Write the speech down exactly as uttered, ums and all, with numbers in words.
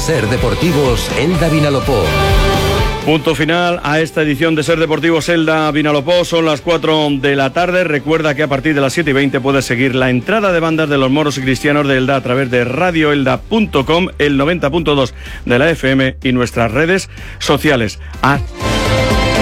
Ser Deportivos Elda Vinalopó. Punto final a esta edición de Ser Deportivos Elda Vinalopó. Son las cuatro de la tarde. Recuerda que a partir de las siete y veinte puedes seguir la entrada de bandas de los moros y cristianos de Elda a través de radio elda punto com, el noventa punto dos de la F M y nuestras redes sociales. A